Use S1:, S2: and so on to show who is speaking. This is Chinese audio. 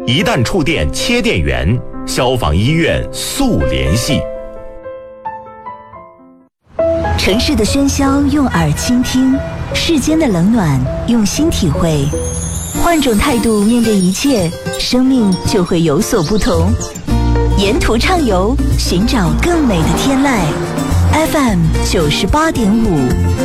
S1: 一旦触电切电源，消防医院速联系。
S2: 城市的喧嚣用耳倾听，世间的冷暖用心体会。换种态度面对一切，生命就会有所不同。沿途畅游，寻找更美的天籁。FM 98.5